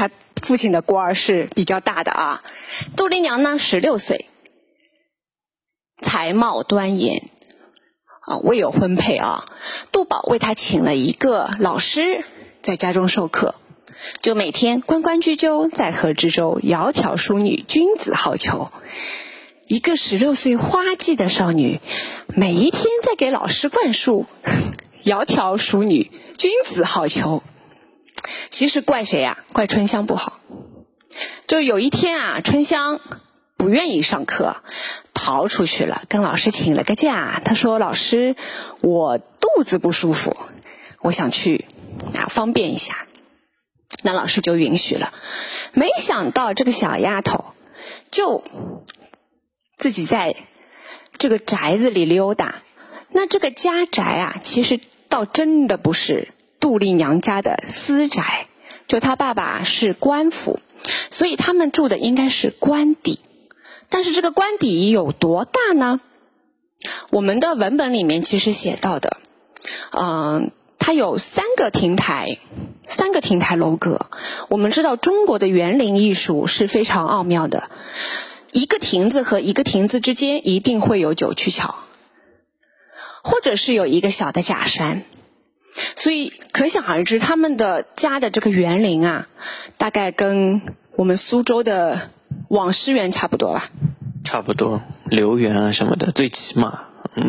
他父亲的官儿是比较大的啊。杜丽娘呢16岁，才貌端严啊，未有婚配啊。杜宝为她请了一个老师在家中授课，就每天关关雎鸠，在河之洲，窈窕淑女，君子好逑。一个16岁花季的少女，每一天在给老师灌输窈窕淑女，君子好逑。其实怪谁啊？怪春香不好。就有一天啊，春香不愿意上课，逃出去了，跟老师请了个假。她说：“老师，我肚子不舒服，我想去方便一下。”那老师就允许了。没想到这个小丫头就自己在这个宅子里溜达。那这个家宅啊，其实倒真的不是杜丽娘家的私宅，就她爸爸是官府，所以他们住的应该是官邸。但是这个官邸有多大呢？我们的文本里面其实写到的，它有3个亭台楼阁。我们知道中国的园林艺术是非常奥妙的，一个亭子和一个亭子之间一定会有九曲桥，或者是有一个小的假山。所以可想而知，他们的家的这个园林啊，大概跟我们苏州的网师园差不多吧。 差不多，留园啊什么的，最起码。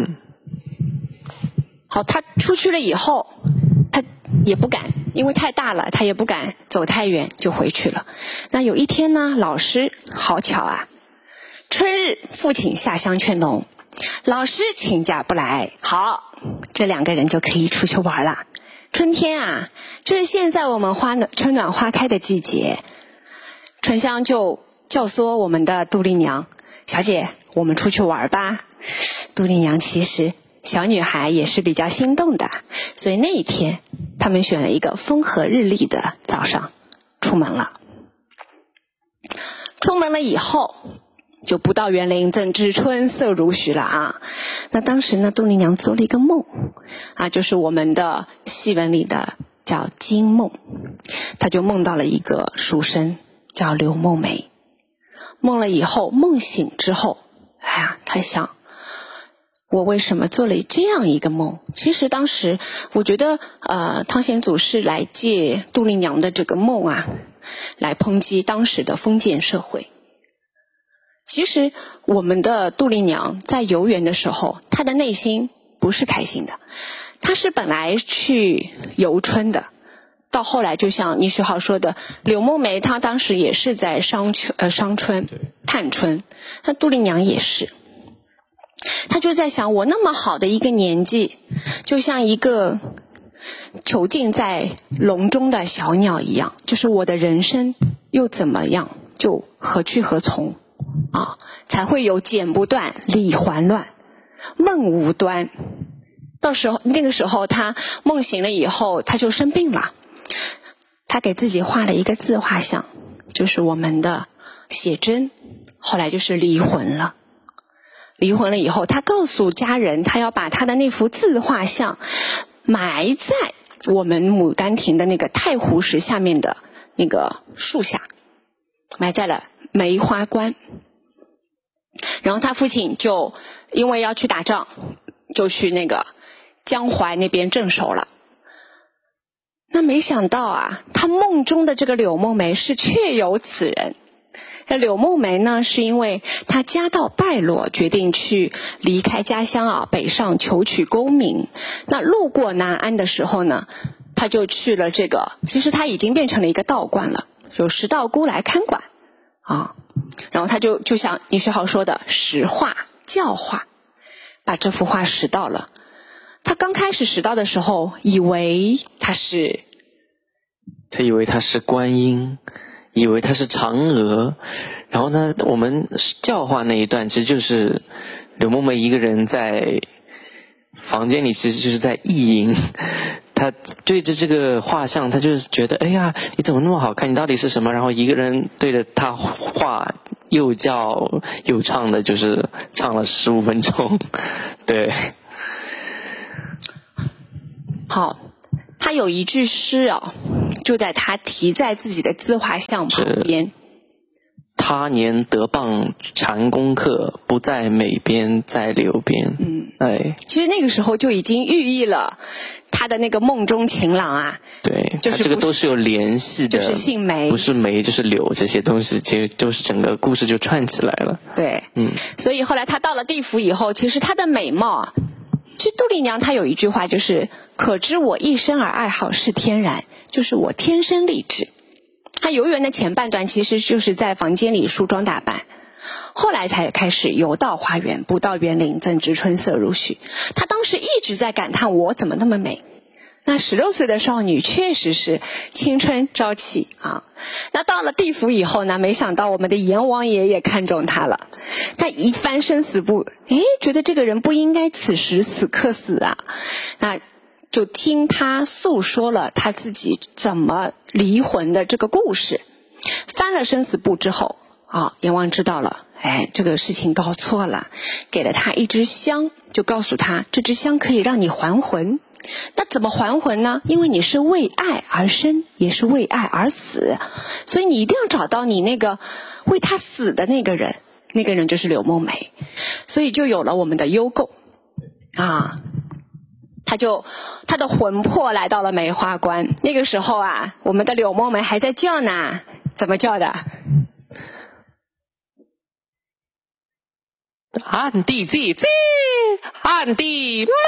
好，他出去了以后，他也不敢，因为太大了，他也不敢走太远，就回去了。那有一天呢，老师好巧啊，春日父亲下乡劝农，老师请假不来，好，这2个人就可以出去玩了。春天啊，就是现在我们春暖花开的季节。春香就教唆我们的杜丽娘，小姐，我们出去玩吧。杜丽娘其实小女孩也是比较心动的，所以那一天他们选了一个风和日丽的早上出门了。出门了以后，就不到园林怎知春色如许了啊。那当时呢，杜丽娘做了一个梦啊，就是我们的戏文里的叫惊梦。她就梦到了一个书生叫刘梦梅。梦了以后，梦醒之后，她想，我为什么做了这样一个梦？其实当时我觉得汤显祖是来借杜丽娘的这个梦啊，来抨击当时的封建社会。其实我们的杜丽娘在游园的时候，她的内心不是开心的，她是本来去游春的。到后来就像倪学浩说的，柳梦梅她当时也是在伤春探春，那杜丽娘也是。她就在想，我那么好的一个年纪，就像一个囚禁在笼中的小鸟一样，就是我的人生又怎么样，就何去何从啊？才会有剪不断，理还乱，梦无端。那个时候她梦醒了以后，她就生病了。她给自己画了一个自画像，就是我们的写真，后来就是离魂了。离魂了以后，她告诉家人，她要把她的那幅自画像埋在我们牡丹亭的那个太湖石下面的那个树下，埋在了梅花关。然后她父亲就因为要去打仗，就去那个江淮那边镇守了。那没想到啊，他梦中的这个柳梦梅是确有此人。柳梦梅呢，是因为她家道败落，决定去离开家乡啊，北上求取功名。那路过南安的时候呢，她就去了这个，其实她已经变成了一个道观了，有石道姑来看管啊。然后她就像倪学浩说的，识画教化，把这幅画识到了。他刚开始识到的时候，以为他以为他是观音，以为他是嫦娥。然后呢，我们教化那一段其实就是柳梦梅一个人在房间里，其实就是在意淫。他对着这个画像，他就是觉得，哎呀，你怎么那么好看？你到底是什么？然后一个人对着他画，又叫又唱的，就是唱了15分钟。对。 好， 他有一句诗啊，就在他题在自己的自画像旁边。 他年得傍蟾宫客，不在美边在流边。 其实那个时候就已经寓意了他的那个梦中情郎啊。 对， 就是这个都是有联系的， 就是姓梅， 不是梅就是柳，这些东西其实都是整个故事就串起来了。 对，所以后来他到了地府以后，其实他的美貌啊，其实杜丽娘她有一句话就是“可知我一生而爱好是天然”，就是我天生丽质。他游园的前半段其实就是在房间里梳妆打扮，后来才开始游到花园，不到园林，怎知春色如许。他当时一直在感叹我怎么那么美。那16岁的少女确实是青春朝气啊。那到了地府以后呢，没想到我们的阎王爷也看中她了。他一翻生死簿，觉得这个人不应该此时此刻死啊。那就听他诉说了他自己怎么离魂的这个故事。翻了生死簿之后阎王知道了，这个事情搞错了，给了他一支香，就告诉他这支香可以让你还魂。那怎么还魂呢？因为你是为爱而生，也是为爱而死，所以你一定要找到你那个为他死的那个人，那个人就是柳梦梅。所以就有了我们的幽构啊。他的魂魄来到了梅花关。那个时候啊，我们的柳梦梅还在叫呢。怎么叫的？ 暗地自知，暗地美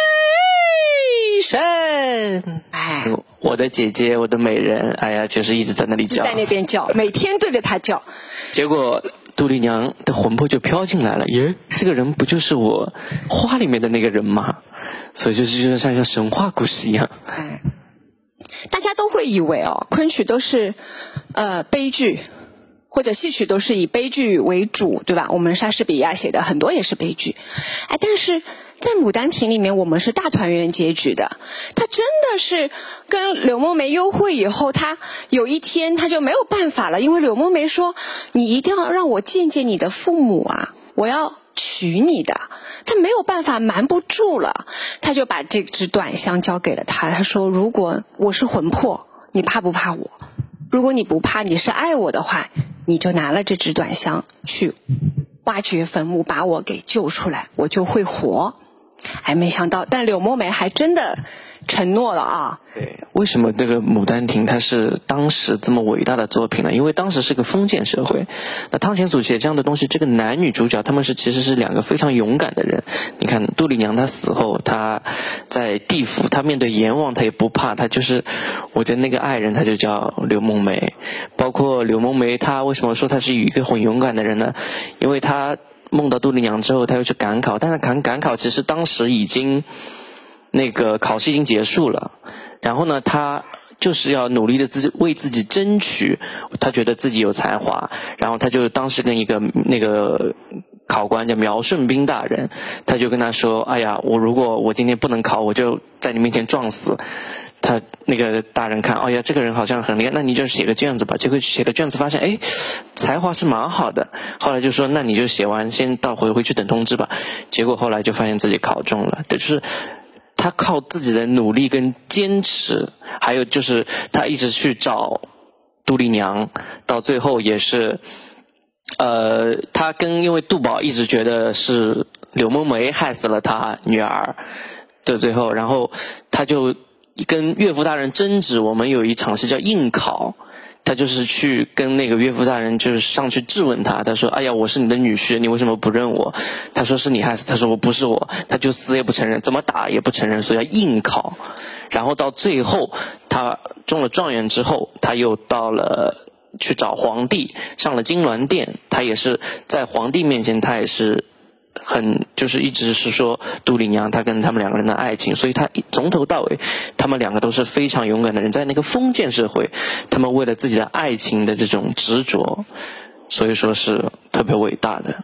神。我的姐姐，我的美人，就是一直在那里叫， 在那边叫，每天对着她叫。 结果杜丽娘的魂魄就飘进来了，这个人不就是我花里面的那个人吗？所以就是像一个神话故事一样。 大家都会以为昆曲都是悲剧，或者戏曲都是以悲剧为主，对吧？我们莎士比亚写的很多也是悲剧。但是在《牡丹亭》里面，我们是大团圆结局的。他真的是跟柳梦梅幽会以后，他有一天他就没有办法了，因为柳梦梅说：“你一定要让我见见你的父母啊，我要娶你的。”他没有办法，瞒不住了，他就把这支短香交给了他。他说：“如果我是魂魄，你怕不怕我？如果你不怕，你是爱我的话，你就拿了这支短香去挖掘坟墓，把我给救出来，我就会活。”没想到，但柳梦梅还真的承诺了啊。 对，为什么这个《牡丹亭》它是当时这么伟大的作品呢？因为当时是个封建社会，那汤显祖写这样的东西，这个男女主角他们其实是两个非常勇敢的人。你看杜丽娘她死后，她在地府，她面对阎王她也不怕，她就是我的那个爱人，她就叫柳梦梅。包括柳梦梅，她为什么说她是一个很勇敢的人呢？因为她梦到杜丽娘之后，她又去赶考，但是赶考其实当时已经那个考试已经结束了，然后呢，她就是要努力的为自己争取，她觉得自己有才华，然后她就当时跟一个那个考官叫苗顺斌大人，他就跟他说：“如果我今天不能考，我就在你面前撞死。”他那个大人看，这个人好像很厉害，那你就写个卷子吧。结果写个卷子发现，才华是蛮好的。后来就说，那你就写完，先回去等通知吧。结果后来就发现自己考中了，就是他靠自己的努力跟坚持，还有就是他一直去找杜丽娘，到最后也是，他因为杜宝一直觉得是柳梦梅害死了他女儿的最后，然后他就跟岳父大人争执，我们有一场戏叫应考，他就是去跟那个岳父大人就是上去质问他，他说：“我是你的女婿，你为什么不认我？”他说：“是你害死。”他说：“我不是我。”他就死也不承认，怎么打也不承认，所以要应考。然后到最后他中了状元之后，他又到了去找皇帝，上了金銮殿，他也是在皇帝面前，他也是就是一直是说杜丽娘她跟他们两个人的爱情，所以他从头到尾他们两个都是非常勇敢的人，在那个封建社会，他们为了自己的爱情的这种执着，所以说是特别伟大的。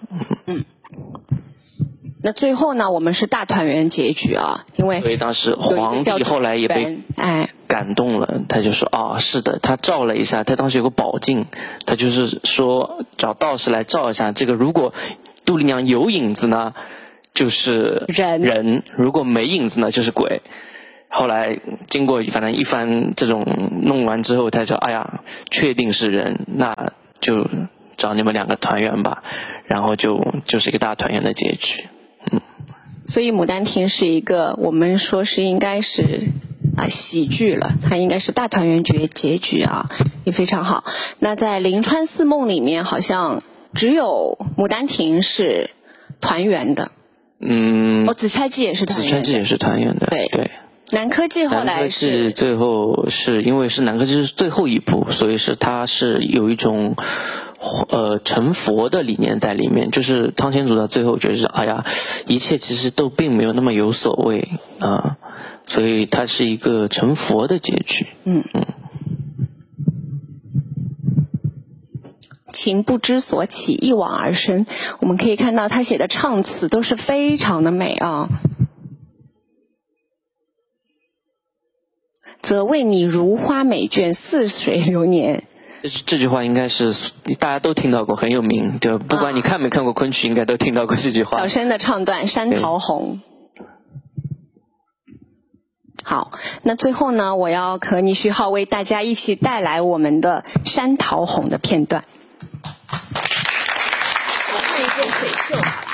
那最后呢，我们是大团圆结局啊，因为当时皇帝后来也被感动了，他就说：“是的。”他照了一下，他当时有个宝镜，他就是说找道士来照一下，这个如果杜丽娘有影子呢，就是人；如果没影子呢，就是鬼。 后来经过反正一番这种弄完之后，他说：“哎呀，确定是人，那就找你们2个团圆吧。”然后就是一个大团圆的结局。 所以《牡丹亭》是一个我们说是应该是喜剧了，它应该是大团圆结局啊，也非常好。那在《临川四梦》里面，好像只有《牡丹亭》是团圆的。紫钗记也是团圆的。 紫钗记也是团圆的。对。 南柯记后来是。 南柯记最后是因为是南柯记是最后一部，所以它是有一种成佛的理念在里面。就是汤显祖到最后觉得哎呀，一切其实都并没有那么有所谓啊，所以它是一个成佛的结局。 情不知所起，一往而深。我们可以看到他写的唱词都是非常的美啊。则为你如花美眷，似水流年。 这句话应该是大家都听到过，很有名，对吧？不管你看没看过昆曲，应该都听到过这句话。 小生的唱段《山桃红》。好，那最后呢，我要和倪旭浩为大家一起带来我们的《山桃红》的片段。我换一件水袖。